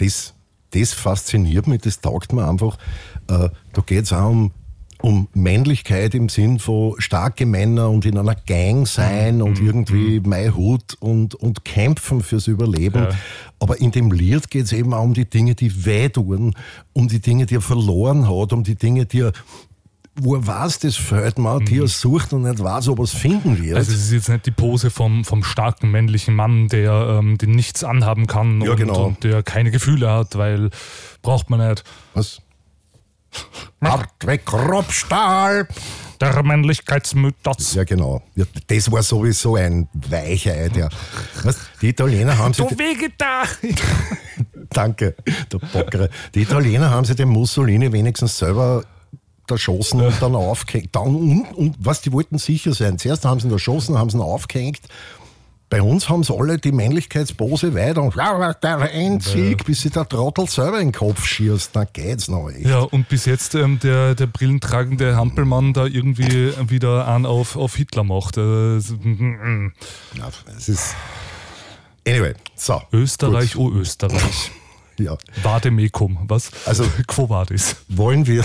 das fasziniert mich, das taugt mir einfach. Da geht es auch um Männlichkeit im Sinn von starke Männer und in einer Gang sein und irgendwie mein Hut und kämpfen fürs Überleben. Ja. Aber in dem Lied geht es eben auch um die Dinge, die wehtun, um die Dinge, die er verloren hat, um die Dinge, wo er weiß, das fehlt mir, die er sucht und nicht weiß, ob er es finden wird. Also es ist jetzt nicht die Pose vom starken männlichen Mann, der den nichts anhaben kann Ja, genau. und der keine Gefühle hat, weil braucht man nicht. Was? Hartweg Kropfstahl! Der Männlichkeitsmythos. Ja, genau. Ja, das war sowieso ein Weichei. Die Italiener haben sich... Du Vegetarier! Danke, der Bockere. Die Italiener haben sich den Mussolini wenigstens selber erschossen und dann aufgehängt. Und was, die wollten sicher sein. Zuerst haben sie ihn erschossen, haben sie ihn aufgehängt. Bei uns haben sie alle die Männlichkeitspose weiter und der Endsieg, bis sich der Trottel selber in den Kopf schießt. Dann geht's noch echt. Ja, und bis jetzt der brillentragende Hampelmann da irgendwie wieder einen auf Hitler macht. Ja, es ist... Anyway, so. Österreich, gut. oh Österreich. Ja. Vade mecum, was? Also, Quo vadis? Wollen wir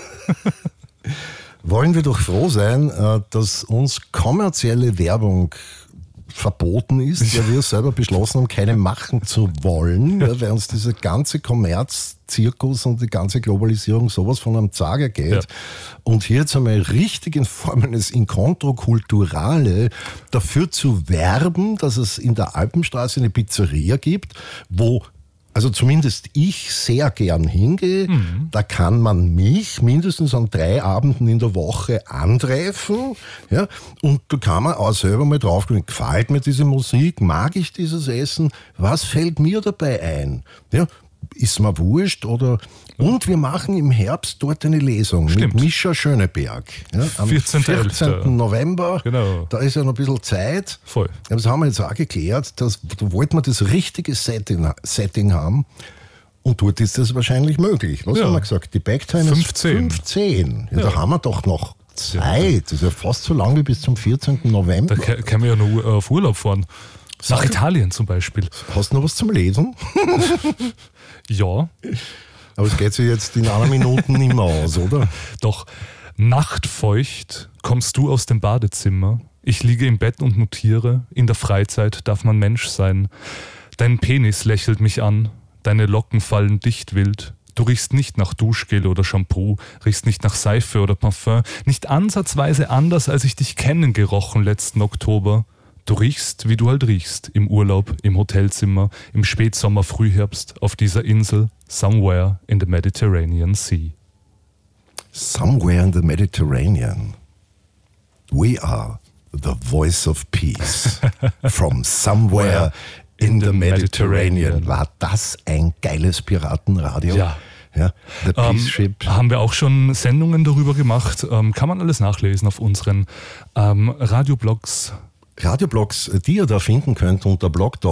doch froh sein, dass uns kommerzielle Werbung verboten ist, weil wir selber beschlossen haben, keine machen zu wollen, weil uns dieser ganze Kommerzzirkus und die ganze Globalisierung sowas von am Zager geht. Ja. Und hier jetzt einmal richtig in Form eines Incontro Culturale dafür zu werben, dass es in der Alpenstraße eine Pizzeria gibt, wo also zumindest ich sehr gern hingehe. Da kann man mich mindestens an 3 Abenden in der Woche antreffen. Ja? Und da kann man auch selber mal drauf gehen, gefällt mir diese Musik, mag ich dieses Essen, was fällt mir dabei ein? Ja? Ist mir wurscht oder... Und wir machen im Herbst dort eine Lesung mit Mischa Schöneberg. Ja, am 14. November. Genau. Da ist ja noch ein bisschen Zeit. Voll. Das haben wir jetzt auch geklärt. Da wollten wir das richtige Setting haben. Und dort ist das wahrscheinlich möglich. Was haben wir gesagt? Die Backtime 15. ist 15. Ja, da haben wir doch noch Zeit. Das ist ja fast so lang wie bis zum 14. November. Da können wir ja noch auf Urlaub fahren. Nach Italien zum Beispiel. Hast du noch was zum Lesen? Ja. Aber es geht sich jetzt in einer Minute nicht mehr aus, oder? Doch, nachtfeucht kommst du aus dem Badezimmer. Ich liege im Bett und notiere, in der Freizeit darf man Mensch sein. Dein Penis lächelt mich an, deine Locken fallen dicht wild. Du riechst nicht nach Duschgel oder Shampoo, riechst nicht nach Seife oder Parfum, nicht ansatzweise anders, als ich dich kennengerochen letzten Oktober. Du riechst, wie du halt riechst, im Urlaub, im Hotelzimmer, im Spätsommer, Frühherbst, auf dieser Insel, somewhere in the Mediterranean Sea. Somewhere in the Mediterranean. We are the voice of peace. From somewhere in the Mediterranean. War das ein geiles Piratenradio? Ja. Ja, The Peace Ship. Haben wir auch schon Sendungen darüber gemacht. Kann man alles nachlesen auf unseren Radioblogs. Radioblogs, die ihr da finden könnt unter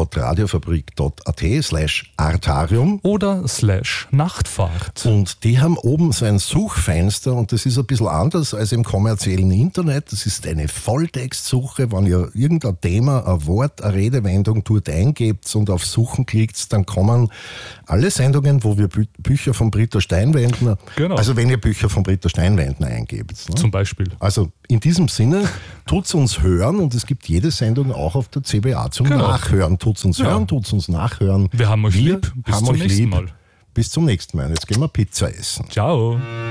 blog.radiofabrik.at/artarium oder /Nachtfahrt. Und die haben oben so ein Suchfenster und das ist ein bisschen anders als im kommerziellen Internet. Das ist eine Volltextsuche. Wenn ihr irgendein Thema, ein Wort, eine Redewendung dort eingebt und auf Suchen klickt, dann kommen alle Sendungen, wo wir Bücher von Britta Steinwendner, also wenn ihr Bücher von Britta Steinwendner eingebt. Ne? Zum Beispiel. Also in diesem Sinne, tut's uns hören und es gibt jede Sendung auch auf der CBA zum Nachhören. Tut's uns hören, tut's uns nachhören. Wir haben euch lieb. Bis zum nächsten Mal. Bis zum nächsten Mal. Jetzt gehen wir Pizza essen. Ciao.